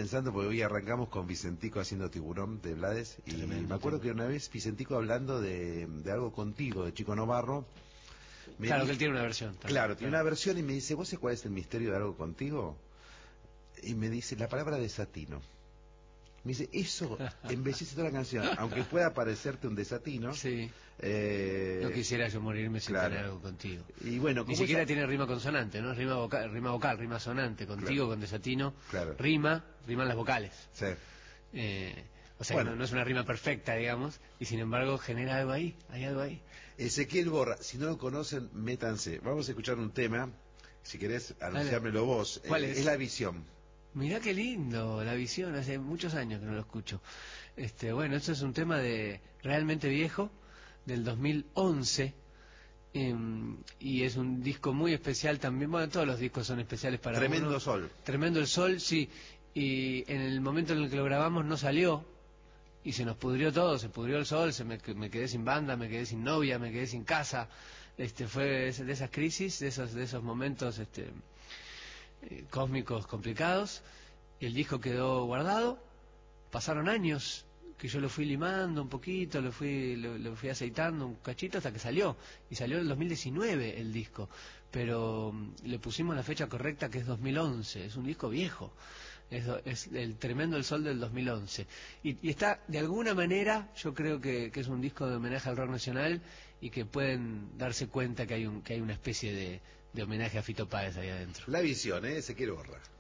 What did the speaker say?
pensando, porque hoy arrancamos con Vicentico haciendo Tiburón de Blades, y Tremendo, me acuerdo que una vez Vicentico hablando de algo contigo, de Chico Novarro, claro que él tiene una versión también, claro, tiene una versión, y me dice, ¿vos sabés cuál es el misterio de algo contigo? Y me dice, la palabra desatino. Me dice, eso embellece toda la canción, aunque pueda parecerte un desatino. Sí. No quisiera yo morirme sin claro. tener algo contigo. Y bueno, ni siquiera tiene rima consonante, ¿no? Rima vocal, rima sonante. Contigo, claro. con desatino, claro. riman las vocales. Sí. O sea, bueno, no es una rima perfecta, digamos, y sin embargo genera algo ahí, hay algo ahí. Ezequiel Borra, si no lo conocen, métanse. Vamos a escuchar un tema, si querés anunciármelo vos. ¿Cuál es? Es La Visión. Mirá qué lindo, La Visión, hace muchos años que no lo escucho. Bueno, esto es un tema de realmente viejo, del 2011, y es un disco muy especial también. Bueno, todos los discos son especiales para Tremendo uno. Sol. Tremendo el Sol, sí. Y en el momento en el que lo grabamos no salió, y se nos pudrió todo, se pudrió el sol, me quedé sin banda, me quedé sin novia, me quedé sin casa. Fue de esas crisis, de esos momentos cósmicos complicados. El disco quedó guardado, pasaron años que yo lo fui limando un poquito, lo fui aceitando un cachito hasta que salió, y salió en el 2019 el disco, pero le pusimos la fecha correcta, que es 2011, es un disco viejo, es el Tremendo el Sol del 2011, y está, de alguna manera, yo creo que es un disco de homenaje al rock nacional, y que pueden darse cuenta que hay una especie de homenaje a Fito Páez ahí adentro. La Visión, se quiere borrar.